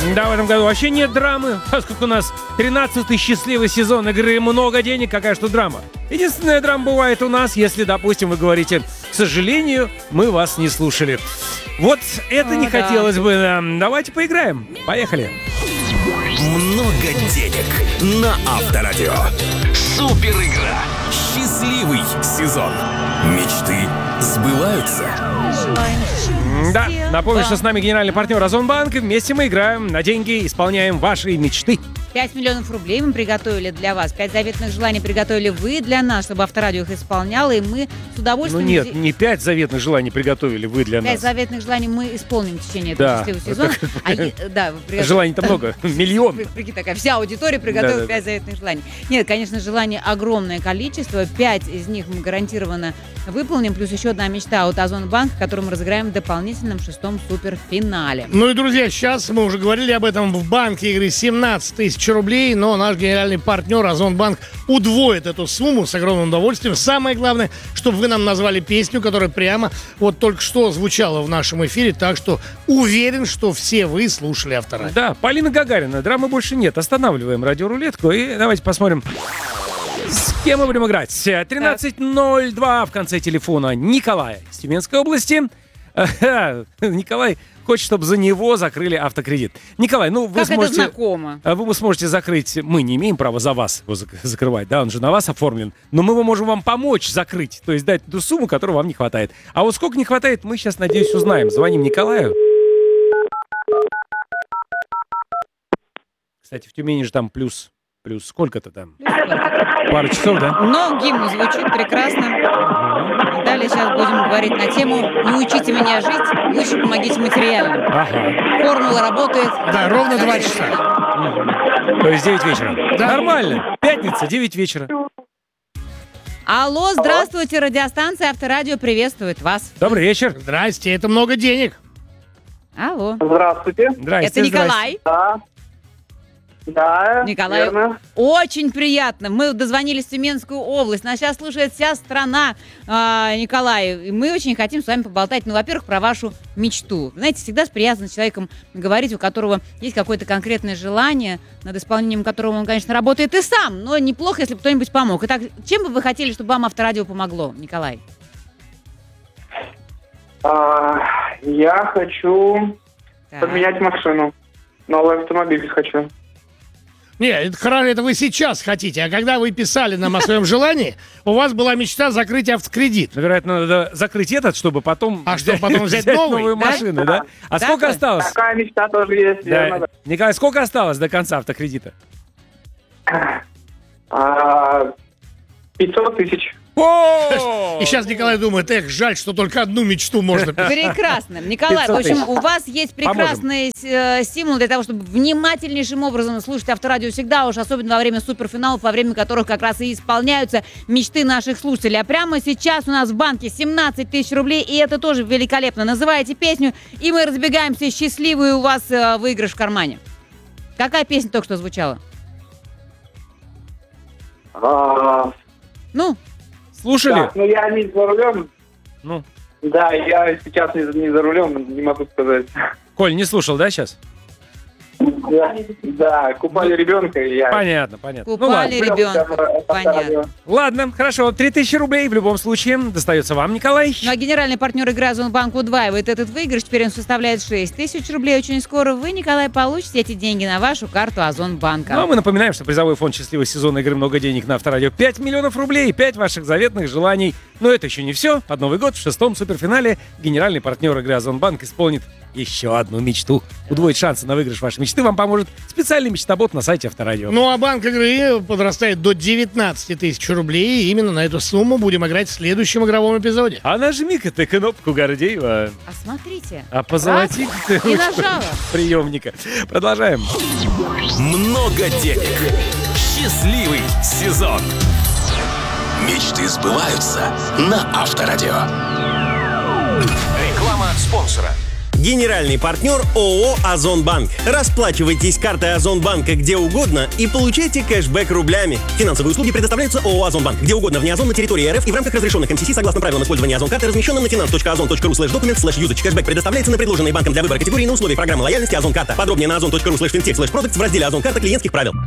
Да, в этом году вообще нет драмы, поскольку у нас 13-й счастливый сезон игры «Много денег», какая что драма. Единственная драма бывает у нас, если, допустим, вы говорите: «К сожалению, мы вас не слушали». Вот это не хотелось бы. Давайте поиграем. Поехали. Много денег на Авторадио. Супер игра. Счастливый сезон. Мечты сбываются. Да, напомню, что с нами генеральный партнер Озонбанк. Вместе мы играем на деньги, исполняем ваши мечты. 5 миллионов рублей мы приготовили для вас. 5 заветных желаний приготовили вы для нас, чтобы Авторадио их исполняло. И мы с удовольствием... Ну нет, не 5 заветных желаний приготовили вы для 5 нас. заветных желаний мы исполним в течение этого счастливого сезона. Желаний-то много, миллион. Прикинь, такая вся аудитория приготовила 5 заветных желаний. Нет, конечно, желаний огромное количество. 5 из них мы гарантированно выполним. Плюс еще одна мечта от Озонбанка, которую мы разыграем в дополнительном 6-м суперфинале. Ну и, друзья, сейчас мы уже говорили об этом в банке игры 17 тысяч рублей, но наш генеральный партнер Озонбанк удвоит эту сумму с огромным удовольствием. Самое главное, чтобы вы нам назвали песню, которая прямо вот только что звучала в нашем эфире, так что уверен, что все вы слушали Авторадио. Да, Полина Гагарина, драмы больше нет. Останавливаем радиорулетку и давайте посмотрим, с кем мы будем играть. 13:02 в конце телефона Николая из Тюменской области. Николай хочет, чтобы за него закрыли автокредит. Николай, ну вы Как сможете... это знакомо? Вы сможете закрыть... Мы не имеем права за вас его закрывать, да, он же на вас оформлен. Но мы можем вам помочь закрыть, то есть дать ту сумму, которой вам не хватает. А вот сколько не хватает, мы сейчас, надеюсь, узнаем. Звоним Николаю. Кстати, в Тюмени же там плюс сколько-то там? Пару часов, да? Но гимн звучит прекрасно. Далее сейчас будем говорить на тему «Не учите меня жить, лучше помогите материально». Ага. Формула работает. Да, ровно 2 часа. То есть 9 вечера. Да. Нормально. Пятница, 9 вечера. Алло, здравствуйте, радиостанция Авторадио приветствует вас. Добрый вечер. Здрасте, это много денег. Алло. Здравствуйте. Здрасте. Это Николай. Да, Николай, верно. очень приятно. Мы дозвонились в Тюменскую область. Нас сейчас слушает вся страна, Николай. И мы очень хотим с вами поболтать, ну, во-первых, про вашу мечту. Знаете, всегда приятно с человеком говорить, у которого есть какое-то конкретное желание, над исполнением которого он, конечно, работает и сам, но неплохо, если бы кто-нибудь помог. Итак, чем бы вы хотели, чтобы вам Авторадио помогло, Николай? Я хочу Так. поменять машину. Новый автомобиль хочу. Нет, это хорошо, это вы сейчас хотите. А когда вы писали нам о своем желании, у вас была мечта закрыть автокредит. Ну, вероятно, надо закрыть этот, чтобы потом... А что, потом взять новый? новую машину, да? А Да, сколько Коль? осталось? Такая мечта тоже есть, верно. Да. Николай, сколько осталось до конца автокредита? 500 тысяч. О! И сейчас Николай думает, жаль, что только одну мечту можно писать. Прекрасно. Николай, в 500 общем, тысяч. у вас есть прекрасный стимул для того, чтобы внимательнейшим образом слушать Авторадио всегда, уж особенно во время суперфиналов, во время которых как раз и исполняются мечты наших слушателей. А прямо сейчас у нас в банке 17 тысяч рублей, и это тоже великолепно. Называйте песню, и мы разбегаемся. Счастливый у вас выигрыш в кармане. Какая песня только что звучала? Ну, Слушали? Так, ну я не за рулем. Ну, Да, я сейчас не за рулем, не могу сказать. Коль, не слушал, да, сейчас? Да, купали ребенка, и я... Понятно. Ну, купали ладно. ребенка. Понятно. Ладно, хорошо. 3000 рублей в любом случае достается вам, Николай. Ну а генеральный партнер игры Озонбанк удваивает этот выигрыш. Теперь он составляет 6 тысяч рублей. Очень скоро вы, Николай, получите эти деньги на вашу карту Озонбанка. Ну, а мы напоминаем, что призовой фонд счастливого сезона игры «Много денег» на Авторадио 5 миллионов рублей и 5 ваших заветных желаний. Но это еще не все. Под Новый год в 6-м суперфинале генеральный партнер игры Озонбанк исполнит еще одну мечту. Удвоить шансы на выигрыш вашей мечты вам поможет специальный мечтобот на сайте Авторадио. Ну а банк игры подрастает до 19 тысяч рублей. И именно на эту сумму будем играть в следующем игровом эпизоде. А нажми-ка ты кнопку Гордеева. А смотрите. А позолоти ты И нажала. приемника. Продолжаем. Много денег. Счастливый сезон. Мечты сбываются на Авторадио. Реклама спонсора. Генеральный партнер ООО «Озонбанк». Расплачивайтесь картой Озонбанка где угодно и получайте кэшбэк рублями. Финансовые услуги предоставляются ООО «Озонбанк» где угодно вне озон на территории РФ и в рамках разрешенных МСС согласно правилам использования Озон-карты, размещенным на finance.ozon.ru/document/usage. Кэшбэк предоставляется на предложенные банком для выбора категории на условиях программы лояльности Озон-карта. Подробнее на ozon.ru/fintech/products в разделе Озон-карта клиентских правил.